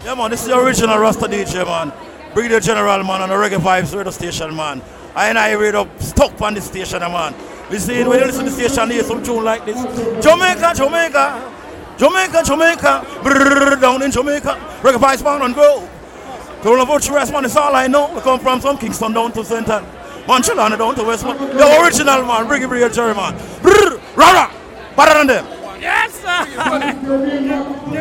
Yeah, man, this is the original Rasta DJ, man. Brigadier General, man, on the Reggae Vibes radio station, man. I read up stuck on this station, man. We see when you listen to the station, hear some tune like this. Jamaica, Jamaica, Jamaica, Jamaica, brrr, down in Jamaica. Reggae Vibes, man, and go. To all of us, man, it's all I know. We come from some Kingston down to St. Ann. Montreal down to West, man. The original, man, Brigadier Jerry, man. Brrr, rah, rah, better than them. Yes, sir.